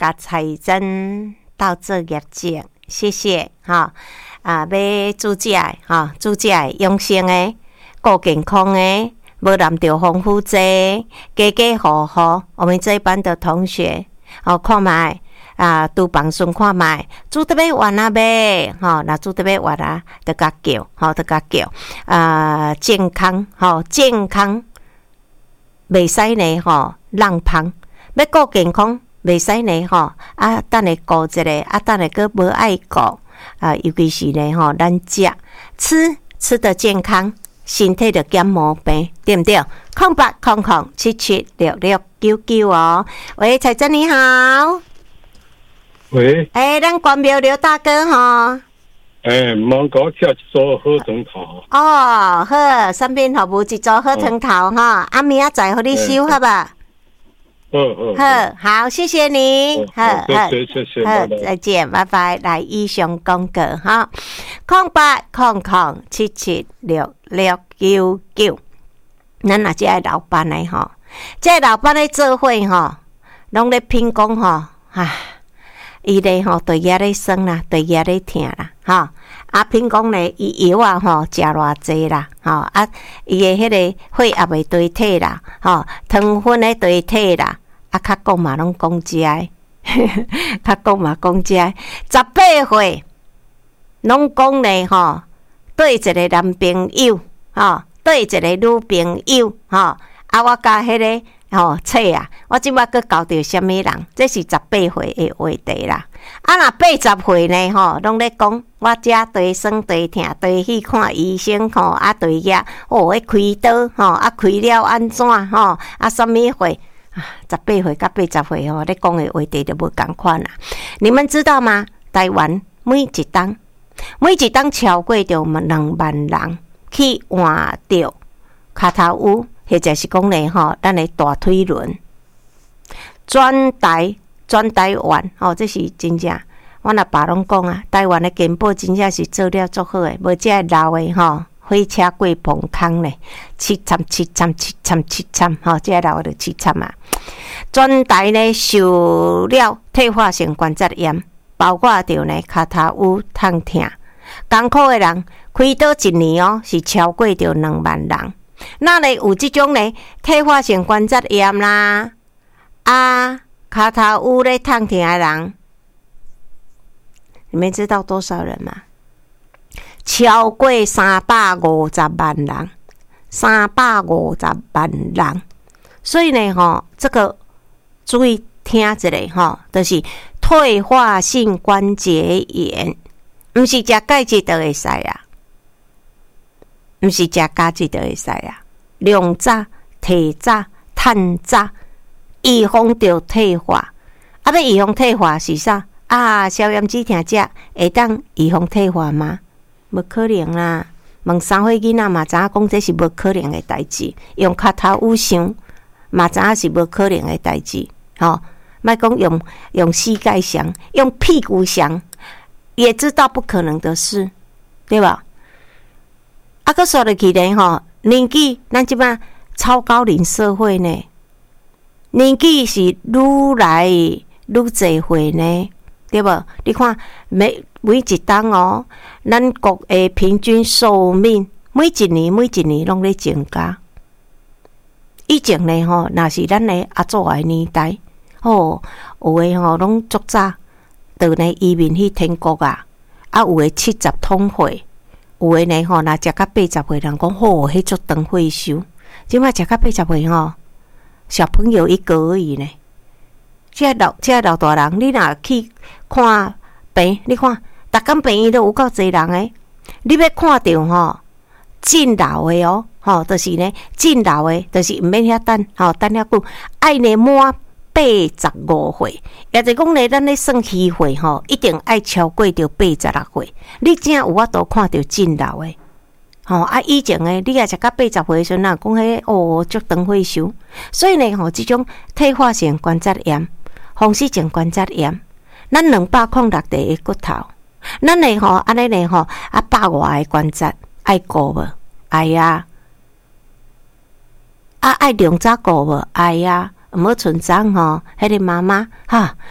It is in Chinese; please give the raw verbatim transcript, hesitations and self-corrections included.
甲财政到做业绩，谢谢哈。啊，要煮食诶哈，煮食诶养生诶，顾健康诶，无染着防腐剂，家家户户，我们这一班的同学，哦，看卖啊，拄房顺看卖，煮得要完啊未？吼，若煮得要完啊，得甲叫，吼，得甲叫啊，健康，吼，健康，袂使呢，吼，浪胖，要顾健康，袂使呢，吼，啊，等下顾一个，啊，等下佫无爱顾。啊，尤其是呢，吼，咱食吃吃的健康，身体就减毛病，对不对？空八空空七七六六九九哦。喂，财政你好。 喂。 哎、欸，咱关庙刘大哥哈。 哎、欸，芒果吃一撮好汤头。 哦，好，身边服务一撮好汤头哈，啊，明仔载互你收好吧。 好好好，好，谢谢你，好好，谢谢谢谢， 好，再见，拜拜。来，以上广告哈，空八空空七七六六九九。咱若这个老板的吼，这个老板的做伙吼，拢咧拼讲吼，唉，伊咧吼对牙咧酸啦，对牙咧疼啦，吼。啊，拼讲咧，伊药啊吼食偌济啦，吼啊，伊的迄个血也袂对体啦，吼糖分咧对体啦。啊，较讲嘛拢讲食诶，较讲嘛讲食诶。十八岁，拢讲咧吼，对一个男朋友，吼，对一个女朋友，吼，啊，我甲迄个吼册啊，我即摆佫交着啥物人？这是十八岁诶话题啦。啊，若八十岁呢，吼，拢咧讲我遮地酸地疼，地去看医生，吼，啊，地遐哦，迄开刀，吼，啊，开了安怎，吼，啊，啥物岁？啊，十八岁甲八十岁吼，咧讲的话题就无共款啦。你们知道吗？台湾每一档，每一档超过着两万人去换着骹头乌，或者是讲咧吼，咱的大腿轮，全台全台湾吼，这是真正。我若爸拢讲啊，台湾的健保真正是做了足好诶，无遮老诶吼。火车过棚空咧，七惨七惨七惨七惨，吼，这老就七惨啊！全台呢受了退化性关节炎，包括着呢骹头有痛痛，艰苦的人开刀一年哦，是超过着两万人。那咧有即种呢退化性关节炎啦，啊，骹头有咧痛痛的人，你们知道多少人吗？超过三百五十万人，三百五十万人，所以呢，吼，这个注意听一下，吼，就是退化性关节炎，毋是食钙质就会使啊，毋是食钙质就会使啊，量早、提早、趁早，预防着退化。啊，要预防退化是啥？啊，消炎止疼食会当预防退化吗？无可能啦！问三岁囡仔嘛，知影讲这是无可能的代志。用脚头捂伤，嘛知影是无可能的代志。吼，莫讲用用膝盖想，用屁股想，也知道不可能的事，对吧？啊，佮说落去呢，吼，年纪咱即摆超高龄社会呢，年纪是愈来愈侪岁呢，对无？你看每每一档哦，咱国的平均寿命每一年每一年拢咧增加。以前呢吼，若是咱的阿祖的年代，哦，有诶吼拢足早，到呢移民去天国啊，啊有诶七十通岁，有诶呢吼，若食到八十岁，人讲吼，迄足长退休。即摆食到八十岁吼，小朋友一个而已呢。这老这老大人，你若去看病，你看。逐工病院都有够侪人诶，你要看到吼，真老诶哦，吼，就是呢，真老诶，就是毋免遐等，吼，等遐久，爱呢满八十五岁，也就是讲呢，咱咧算虚岁吼，一定爱超过着八十六岁，你正有法度看到真老诶，吼啊！以前诶，你也食到八十岁时阵啊，讲迄哦，足长退休，所以呢，吼，即种退化性关节炎、风湿性关节炎，咱两百零六地诶骨头。咱嘞吼，安尼嘞吼，啊百外个关节爱顾无？爱呀，啊爱量早顾无？爱呀，毋好像昨吼，迄个妈妈哈，